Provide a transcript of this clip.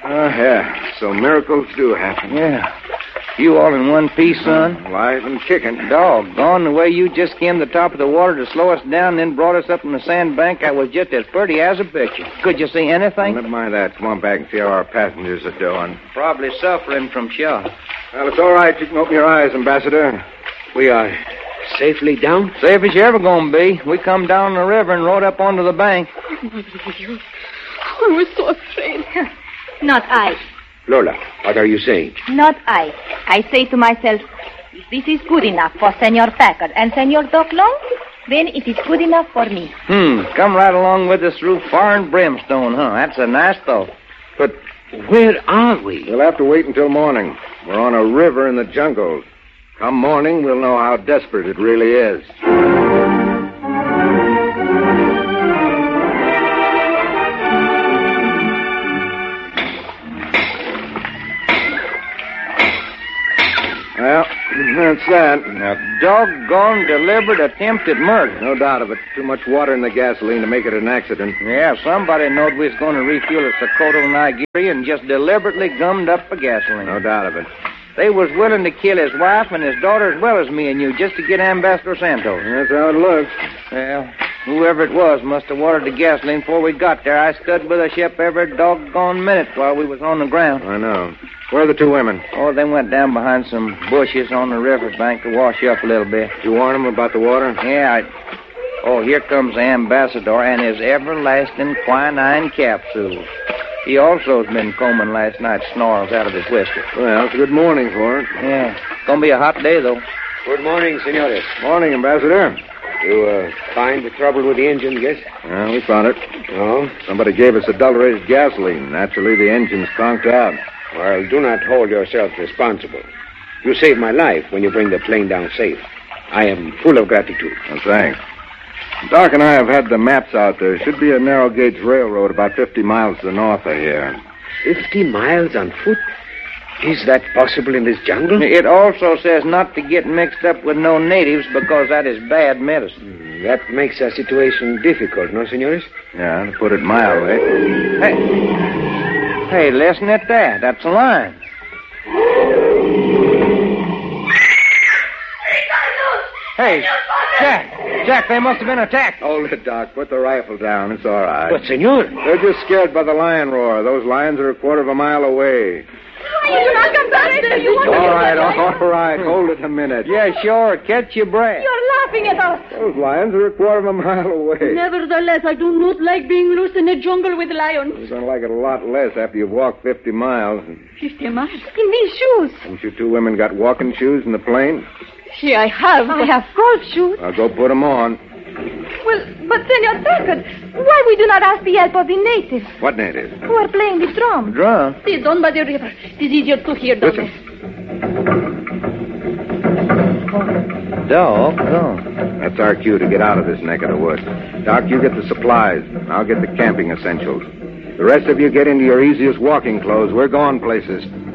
Yeah. So miracles do happen. Yeah. You all in one piece, son? Alive and kicking. Doggone, the way you just came to the top of the water to slow us down and then brought us up on the sandbank, I was just as pretty as a picture. Could you see anything? Never mind that. Come on back and see how our passengers are doing. Probably suffering from shock. Well, it's all right. You can open your eyes, Ambassador. We are safely down? Safe as you're ever going to be. We come down the river and rode up onto the bank. I was so afraid. Not I. Lola, what are you saying? Not I. I say to myself, if this is good enough for Senor Packard and Senor Doc Long, then it is good enough for me. Come right along with us through fire and brimstone, huh? That's a nice thought. But where are we? We'll have to wait until morning. We're on a river in the jungle. Come morning, we'll know how desperate it really is. Well, that's that. A doggone deliberate attempt at murder. No doubt of it. Too much water in the gasoline to make it an accident. Yeah, somebody knowed we was going to refuel a Sokoto Nigeri and just deliberately gummed up the gasoline. No doubt of it. They was willing to kill his wife and his daughter as well as me and you just to get Ambassador Santos. That's how it looks. Well, whoever it was must have watered the gasoline before we got there. I stood with the ship every doggone minute while we was on the ground. I know. Where are the two women? Oh, they went down behind some bushes on the riverbank to wash up a little bit. Did you warn them about the water? Yeah, Oh, here comes the Ambassador and his everlasting quinine capsule. He also has been combing last night's snarls out of his whiskers. Well, it's a good morning for it. Yeah. It's going to be a hot day, though. Good morning, senores. Morning, Ambassador. You find the trouble with the engine, yes? Well, we found it. Oh? Somebody gave us adulterated gasoline. Naturally, the engine's conked out. Well, do not hold yourself responsible. You saved my life when you bring the plane down safe. I am full of gratitude. Well, thanks. Doc and I have had the maps out. There should be a narrow-gauge railroad about 50 miles to the north of here. 50 miles on foot? Is that possible in this jungle? It also says not to get mixed up with no natives because that is bad medicine. That makes our situation difficult, no, senores? Yeah, to put it mildly. Hey, listen at that. That's a lion. Hey, Jack, they must have been attacked. Hold it, Doc. Put the rifle down. It's all right. But, senor... They're just scared by the lion roar. Those lions are a quarter of a mile away. All right. Hold it a minute. Yeah, sure. Catch your breath. You're laughing at us. Those lions are a quarter of a mile away. Nevertheless, I do not like being loose in the jungle with lions. You're going to like it a lot less after you've walked 50 miles. 50 miles? In these shoes? Haven't you two women got walking shoes in the plane? See, I have. I have golf shoes. I'll go put them on. Well, but Senor Packard, why we do not ask the help of the natives What natives? who are playing the drum? Drum? See, down by the river. It is easier to hear them. Listen. Doggone. That's our cue to get out of this neck of the woods. Doc, you get the supplies. I'll get the camping essentials. The rest of you get into your easiest walking clothes. We're going places.